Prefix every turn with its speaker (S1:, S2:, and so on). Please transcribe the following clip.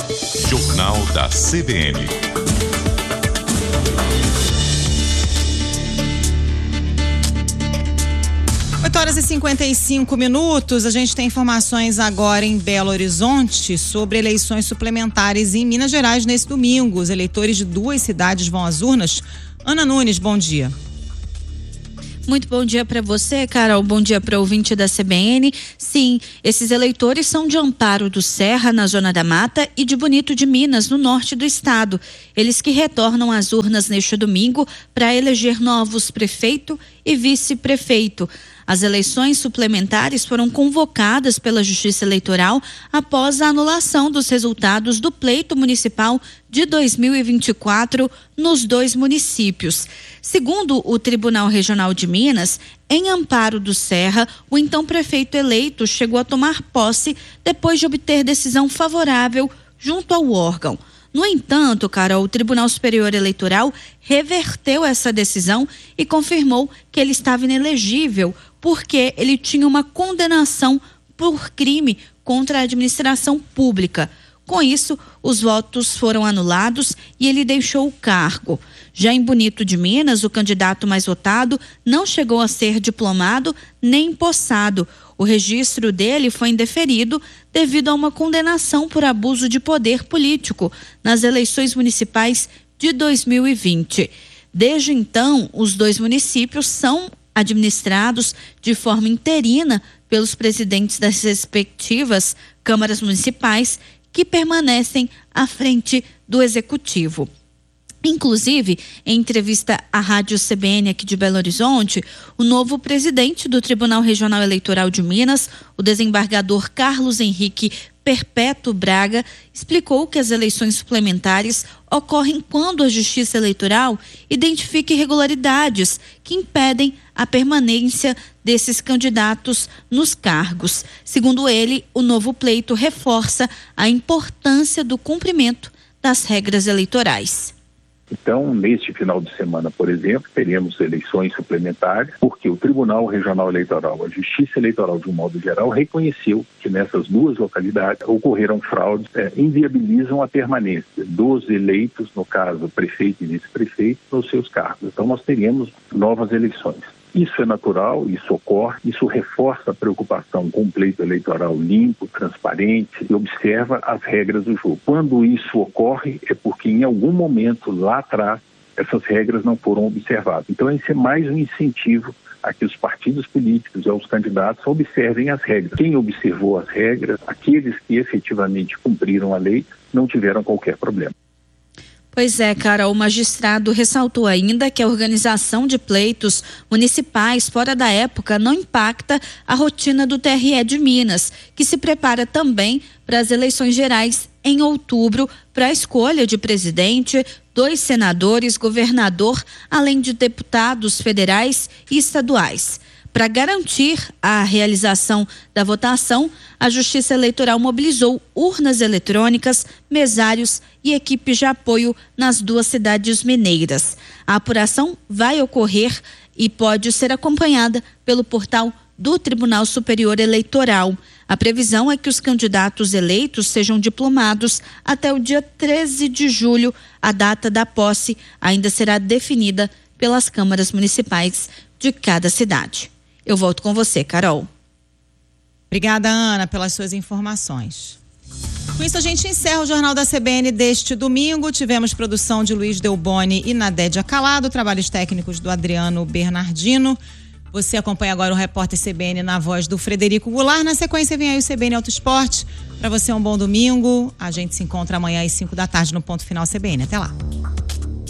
S1: Jornal da CBN.
S2: Horas e 55 minutos, a gente tem informações agora em Belo Horizonte sobre eleições suplementares em Minas Gerais nesse domingo. Os eleitores de 2 cidades vão às urnas. Ana Nunes, bom dia.
S3: Muito bom dia para você, Carol. Bom dia para o ouvinte da CBN. Sim, esses eleitores são de Amparo do Serra, na Zona da Mata, e de Bonito de Minas, no norte do estado. Eles que retornam às urnas neste domingo para eleger novos prefeito e vice-prefeito. As eleições suplementares foram convocadas pela Justiça Eleitoral após a anulação dos resultados do pleito municipal de 2024 nos 2 municípios. Segundo o Tribunal Regional de Minas, em Amparo do Serra, o então prefeito eleito chegou a tomar posse depois de obter decisão favorável junto ao órgão. No entanto, Carol, o Tribunal Superior Eleitoral reverteu essa decisão e confirmou que ele estava inelegível porque ele tinha uma condenação por crime contra a administração pública. Com isso, os votos foram anulados e ele deixou o cargo. Já em Bonito de Minas, o candidato mais votado não chegou a ser diplomado nem empossado. O registro dele foi indeferido devido a uma condenação por abuso de poder político nas eleições municipais de 2020. Desde então, os 2 municípios são administrados de forma interina pelos presidentes das respectivas câmaras municipais, que permanecem à frente do executivo. Inclusive, em entrevista à Rádio CBN aqui de Belo Horizonte, o novo presidente do Tribunal Regional Eleitoral de Minas, o desembargador Carlos Henrique Perpétuo Braga, explicou que as eleições suplementares ocorrem quando a Justiça Eleitoral identifica irregularidades que impedem a permanência desses candidatos nos cargos. Segundo ele, o novo pleito reforça a importância do cumprimento das regras eleitorais.
S4: Então, neste final de semana, por exemplo, teremos eleições suplementares, porque o Tribunal Regional Eleitoral, a Justiça Eleitoral de um modo geral, reconheceu que nessas 2 localidades ocorreram fraudes, inviabilizam a permanência dos eleitos, no caso prefeito e vice-prefeito, nos seus cargos. Então, nós teremos novas eleições. Isso é natural, isso ocorre, isso reforça a preocupação com um pleito eleitoral limpo, transparente e observa as regras do jogo. Quando isso ocorre é porque em algum momento lá atrás essas regras não foram observadas. Então esse é mais um incentivo a que os partidos políticos e aos candidatos observem as regras. Quem observou as regras, aqueles que efetivamente cumpriram a lei, não tiveram qualquer problema.
S3: Pois é, Carol, o magistrado ressaltou ainda que a organização de pleitos municipais fora da época não impacta a rotina do TRE de Minas, que se prepara também para as eleições gerais em outubro, para a escolha de presidente, 2 senadores, governador, além de deputados federais e estaduais. Para garantir a realização da votação, a Justiça Eleitoral mobilizou urnas eletrônicas, mesários e equipes de apoio nas 2 cidades mineiras. A apuração vai ocorrer e pode ser acompanhada pelo portal do Tribunal Superior Eleitoral. A previsão é que os candidatos eleitos sejam diplomados até o dia 13 de julho. A data da posse ainda será definida pelas câmaras municipais de cada cidade. Eu volto com você, Carol.
S2: Obrigada, Ana, pelas suas informações. Com isso, a gente encerra o Jornal da CBN deste domingo. Tivemos produção de Luiz Delboni e Nadédia Calado, trabalhos técnicos do Adriano Bernardino. Você acompanha agora o Repórter CBN na voz do Frederico Goulart. Na sequência vem aí o CBN Auto Esporte. Para você um bom domingo. A gente se encontra amanhã às 5 da tarde no Ponto Final CBN. Até lá.